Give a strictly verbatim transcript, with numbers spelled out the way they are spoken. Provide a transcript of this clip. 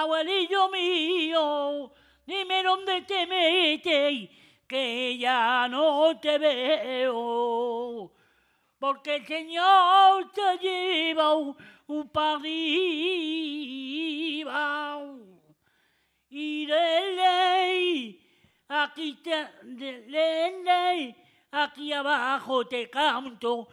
abuelillo mío, dime dónde te metes, que ya no te veo. Porque el Señor te lleva un, un para arriba. Y de ley, aquí te, de ley, aquí abajo te canto